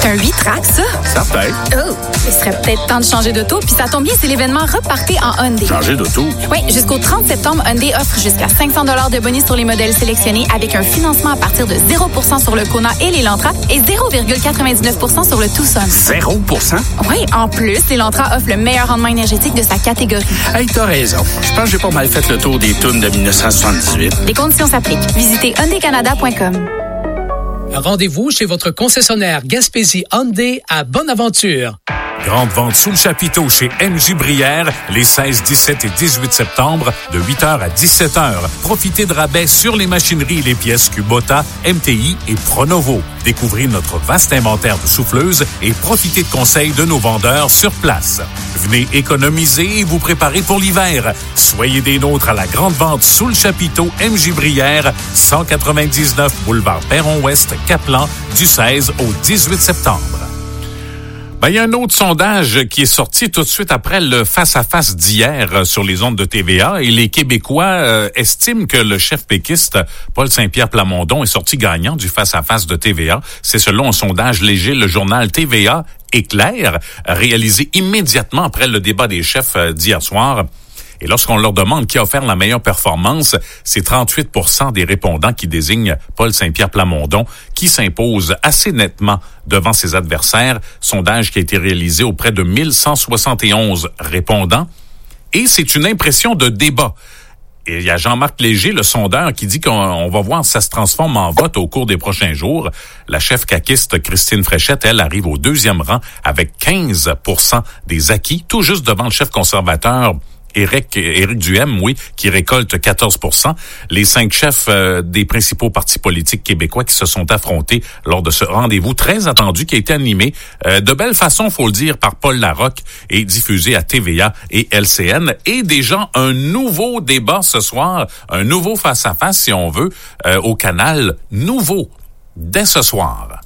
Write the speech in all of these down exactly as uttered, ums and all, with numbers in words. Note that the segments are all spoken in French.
C'est un huit tracks, ça? Certain. Oh, il serait peut-être temps de changer d'auto, puis ça tombe bien, c'est l'événement Repartez en Hyundai. Changer d'auto? Oui, jusqu'au trente septembre, Hyundai offre jusqu'à cinq cents dollars de bonus sur les modèles sélectionnés avec un financement à partir de zéro pour cent sur le Kona et l'Elantra et zéro virgule quatre-vingt-dix-neuf pour cent sur le Tucson. zéro pour cent? Oui, en plus, l'Elantra offre le meilleur rendement énergétique de sa catégorie. Hey, t'as raison. Je pense que j'ai pas mal fait le tour des tunes de dix-neuf cent soixante-dix-huit. Les conditions s'appliquent. Visitez hyundai canada point com. Rendez-vous chez votre concessionnaire Gaspésie Hyundai à Bonaventure. Grande vente sous le chapiteau chez M J Brière les seize, dix-sept et dix-huit septembre de huit heures à dix-sept heures. Profitez de rabais sur les machineries et les pièces Kubota, M T I et Pronovo. Découvrez notre vaste inventaire de souffleuses et profitez de conseils de nos vendeurs sur place. Venez économiser et vous préparer pour l'hiver. Soyez des nôtres à la grande vente sous le chapiteau M J Brière, cent quatre-vingt-dix-neuf boulevard Perron-Ouest, Caplan, du seize au dix-huit septembre. Ben, il y a un autre sondage qui est sorti tout de suite après le face-à-face d'hier sur les ondes de T V A et les Québécois euh, estiment que le chef péquiste Paul Saint-Pierre Plamondon est sorti gagnant du face-à-face de T V A. C'est selon un sondage léger, le journal T V A Éclair, réalisé immédiatement après le débat des chefs d'hier soir. Et lorsqu'on leur demande qui a offert la meilleure performance, c'est trente-huit pour cent des répondants qui désignent Paul Saint-Pierre Plamondon, qui s'impose assez nettement devant ses adversaires. Sondage qui a été réalisé auprès de mille cent soixante et onze répondants. Et c'est une impression de débat. Et il y a Jean-Marc Léger, le sondeur, qui dit qu'on va voir si ça se transforme en vote au cours des prochains jours. La chef caquiste Christine Fréchette, elle, arrive au deuxième rang avec quinze pour cent des acquis, tout juste devant le chef conservateur Éric, Éric Duhem, oui, qui récolte quatorze pour cent. Les cinq chefs euh, des principaux partis politiques québécois qui se sont affrontés lors de ce rendez-vous très attendu qui a été animé euh, de belle façon, faut le dire, par Paul Larocque et diffusé à T V A et L C N. Et déjà un nouveau débat ce soir, un nouveau face-à-face, si on veut, euh, au canal Nouveau, dès ce soir.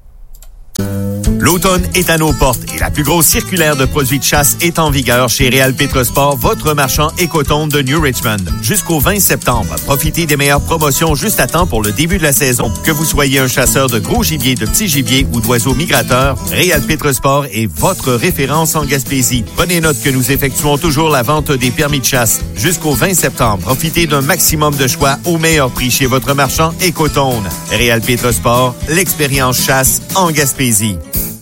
L'automne est à nos portes et la plus grosse circulaire de produits de chasse est en vigueur chez Réal Pétresport, votre marchand écotonne de New Richmond. Jusqu'au vingt septembre, profitez des meilleures promotions juste à temps pour le début de la saison. Que vous soyez un chasseur de gros gibier, de petits gibiers ou d'oiseaux migrateurs, Réal Pétresport est votre référence en Gaspésie. Prenez note que nous effectuons toujours la vente des permis de chasse. Jusqu'au vingt septembre, profitez d'un maximum de choix au meilleur prix chez votre marchand écotonne. Réal Pétresport, l'expérience chasse en Gaspésie.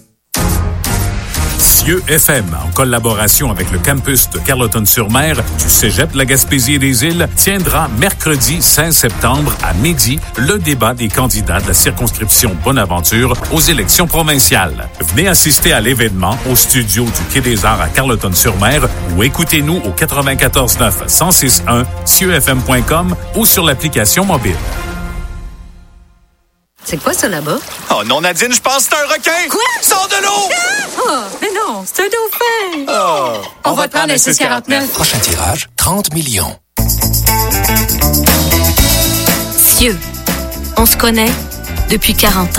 Cieux F M, en collaboration avec le campus de Carleton-sur-Mer du Cégep de la Gaspésie et des Îles, tiendra mercredi seize septembre à midi le débat des candidats de la circonscription Bonaventure aux élections provinciales. Venez assister à l'événement au studio du Quai des Arts à Carleton-sur-Mer ou écoutez-nous au quatre-vingt-quatorze neuf cent six un cieux f m point com ou sur l'application mobile. C'est quoi ça là-bas? Oh non, Nadine, je pense que c'est un requin! Quoi? Sors de l'eau! Ah! Oh, mais non, c'est un dauphin! Oh! On, On va te prendre un six quarante-neuf. Prochain tirage, trente millions. Cieux, on se connaît depuis quarante ans.